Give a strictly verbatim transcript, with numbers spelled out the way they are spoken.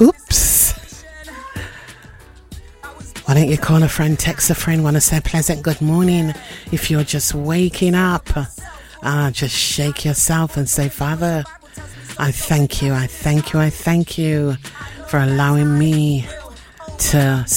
Oops. Why don't you call a friend, text a friend, want to say a pleasant good morning. If you're just waking up, ah, just shake yourself and say, Father, I thank you, I thank you, I thank you for allowing me to